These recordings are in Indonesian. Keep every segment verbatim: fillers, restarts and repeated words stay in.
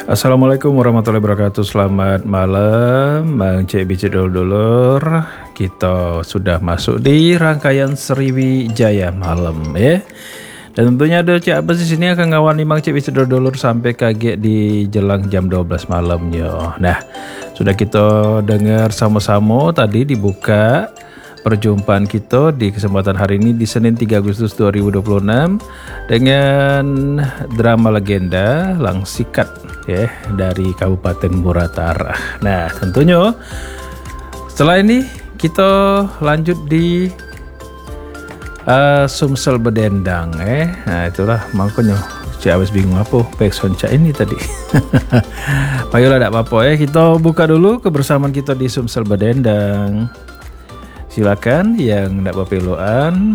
Assalamualaikum warahmatullahi wabarakatuh. Selamat malam Bang Cek Bicit dulur-dulur. Kita sudah masuk di rangkaian Sriwijaya malam ya. Dan tentunya ada Cek Abbas di sini akan ngawani Bang Cek Bicit dulur-dulur sampai kaget di jelang jam dua belas malamnya. Nah, sudah kita dengar sama-sama tadi dibuka perjumpaan kita di kesempatan hari ini di Senin tiga Agustus dua ribu dua puluh enam dengan drama legenda Langsikat ya dari Kabupaten Buratara. Nah, tentunya setelah ini kita lanjut di uh, Sumsel Bedendang eh. Nah, itulah makanya Cik Abis bingung apa backsound Cak ini tadi. Baiklah, tidak apa-apa ya. Kita buka dulu kebersamaan kita di Sumsel Bedendang. Silakan yang tidak berpeluan.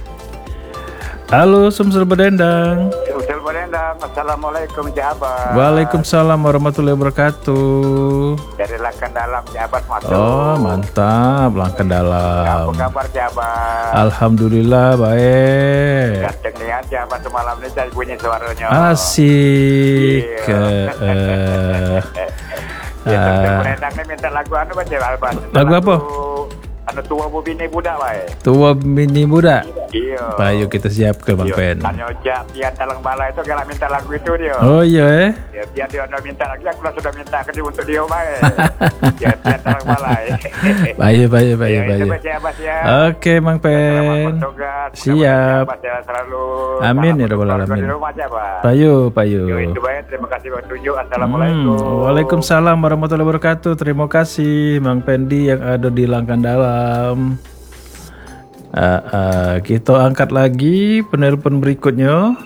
Halo Sumsel Bedendang. Sumsel Bedendang. Assalamualaikum Cik Abbas. Waalaikumsalam warahmatullahi wabarakatuh. Dari Langkan Dalam Cik Abbas masuk. Oh mantap, Langkan Dalam. Apa kabar Cik Abbas? Alhamdulillah baik. Ganteng nih Cik Abbas semalam ini saya bunyi suaranya. Asik. Iya. Uh, Ya, Sumsel uh, Bedendang ini minta lagu anu Pak Cik Abbas. Lagu apa? Anu tua bu bini budak baik. Tua bini muda. Iya. Ayo kita siap ke Bang Pen. Tanya ojak Pian Talang Bala itu kalau minta lagu itu dia. Oh iya eh. Ya, Pian dia udah minta lagi, aku sudah minta ke dia untuk dia baik. Ya, Pian Talang Bala. Baik baik baik baik. Ya. Oke Bang Pen. Siap. Amin ya rabbal alamin. Payu payu. Itu baik, terima kasih Bang Tunjuk. Assalamualaikum. Hmm, Waalaikumsalam warahmatullahi wabarakatuh. Terima kasih Bang Pendi yang ada di Langkan Dalam. Uh, uh, kita angkat lagi penelpon berikutnya.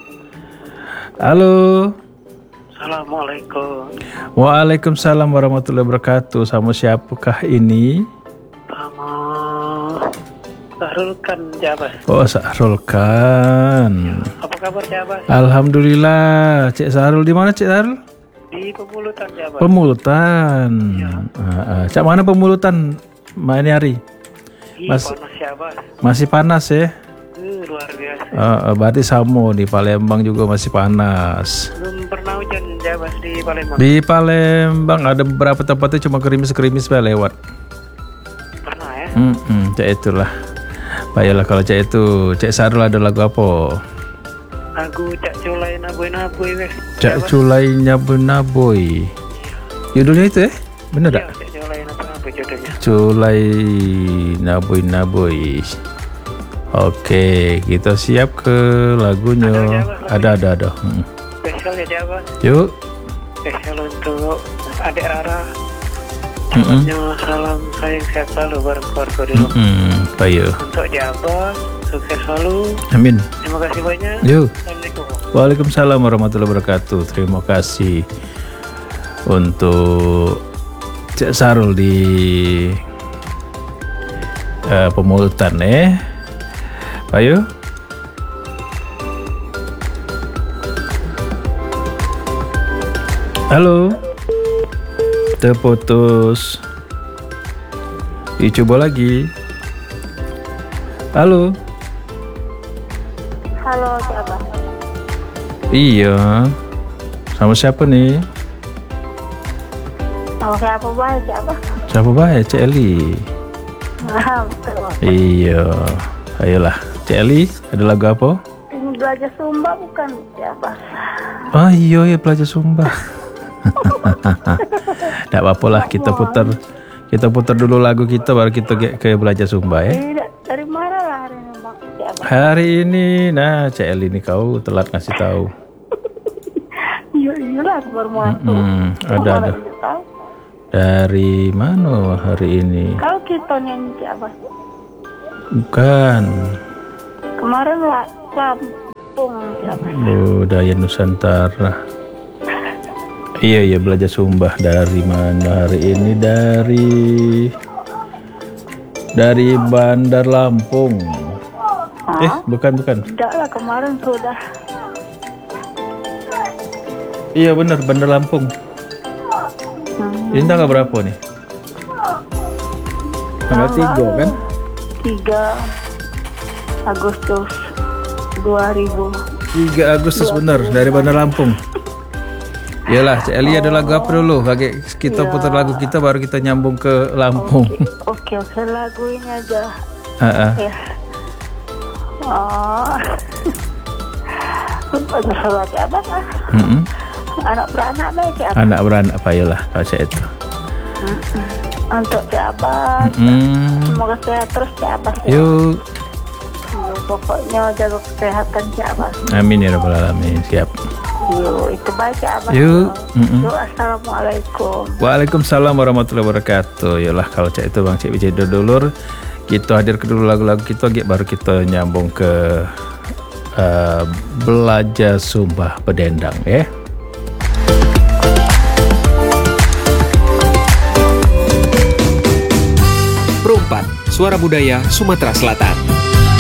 Halo. Assalamualaikum. Waalaikumsalam warahmatullahi wabarakatuh. Sama siapakah ini? Sama Sahrul Khan Jabas. Oh Sahrul Khan. Apa kabar Jabas? Alhamdulillah. Cik Sahrul di mana Cik Sahrul? Di Pemulutan Jabas. Pemulutan. Ya. Uh, uh. Cak mana pemulutan? Main hari? Mas, panas Jabas. Masih panas ya? Uh, luar biasa. Uh, berarti sama di Palembang juga masih panas. Belum pernah hujan Jabas di Palembang. Di Palembang ada beberapa tempatnya cuma gerimis-gerimis lewat. Pernah ya? Hmm, hmm, cak itulah. Baiklah kalau cak itu, Cak Sarul ada lagu apa? Lagu Cak Culai Naboy Naboy weh. Cak Culai Naboy. Judulnya itu eh? Bener tak? Ya, Cak Culai Naboy Naboy judulnya. Culai Naboy Naboy. Oke, kita siap ke lagunya. Ada ada ada. Hmm. Spesial ya Jabas. Yuk. Spesial untuk adik Rara. Mm -mm. Salam sayang sehat selalu bareng keluarga di rumah. Mm -mm. Bayu. Untuk Jabas sukses selalu. Amin. Terima kasih banyak. Yuk. Assalamualaikum. Waalaikumsalam warahmatullahi wabarakatuh. Terima kasih untuk Cak Sarul di uh, Pemulutan eh. Ayo. Halo. Terputus. Dicoba lagi. Halo. Halo, siapa? Iya. Sama siapa nih? Sama siapa baik, siapa? Siapa baik? Cik Eli. Nah, betul. Iya. Ayolah. Cik Eli, ada lagu apa? Ini belajar Sumba bukan, siapa? Oh iya ya belajar Sumba. Tidak apa-apa lah, kita putar kita putar dulu lagu kita baru kita ke, ke belajar Sumba ya. Tidak, dari mana lah hari ini, Bang? Siapa? Hari ini, nah Cik Eli ini kau telat ngasih tahu. Iya, iyalah baru masuk. Hmm, ada Oh, ada. tidak tahu. Dari mana hari ini? Kalau kita nyanyi siapa? Bukan. Kemarin lah, Lampung siapa? Budaya Nusantara. Iya iya belajar Sumba dari mana hari ini dari dari Bandar Lampung. Hah? Eh bukan bukan. Tidak lah, kemarin sudah. Iya benar Bandar Lampung. Hmm. Ini tanggal berapa nih? Tanggal tiga kan? tiga Agustus dua ribu. tiga Agustus benar dari Bandar Lampung. Yalah, Cik Ali ada lagu apa dulu? Bagi kita Ya. putar lagu kita baru kita nyambung ke Lampung. Oke, oke, lagu ini aja. Ha-ha. Ya. Oh. Untuk sesuatu apa kan? Mm-mm. Anak beranak baik ya. Anak beranak apa yalah kalau cak itu. Untuk si Abang. Mm. Semoga sehat terus si Abang. Yuk. Yuk, pokoknya jaga kesehatan si Abang. Amin ya rabbal alamin. Siap. Yuk, itu baik si Abang. Yuk. Mm-mm. Yuk, assalamualaikum. Waalaikumsalam warahmatullahi wabarakatuh. Yalah kalau cak itu Bang Cik Wijaya dulur, kita hadir ke dulu lagu-lagu kita, gitu, baru kita nyambung ke uh, Belajar Sumbah Bedendang ya. Perumpat, Suara Budaya Sumatera Selatan.